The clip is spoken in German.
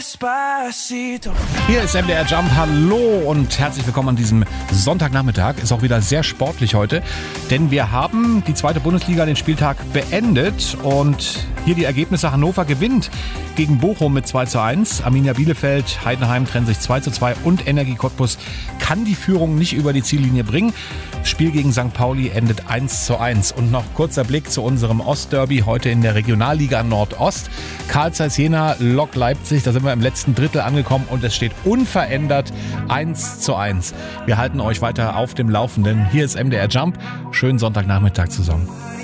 Hier ist MDR Jump, hallo und herzlich willkommen an diesem Sonntagnachmittag. Ist auch wieder sehr sportlich heute, denn wir haben die zweite Bundesliga den Spieltag beendet und hier die Ergebnisse. Hannover gewinnt gegen Bochum mit 2:1. Arminia Bielefeld, Heidenheim trennen sich 2:2 und Energie Cottbus kann die Führung nicht über die Ziellinie bringen. Spiel gegen St. Pauli endet 1:1. Und noch kurzer Blick zu unserem Ostderby heute in der Regionalliga Nordost. Carl Zeiss Jena, Lok Leipzig, da sind wir im letzten Drittel angekommen und es steht unverändert 1:1. Wir halten euch weiter auf dem Laufenden. Hier ist MDR Jump. Schönen Sonntagnachmittag zusammen.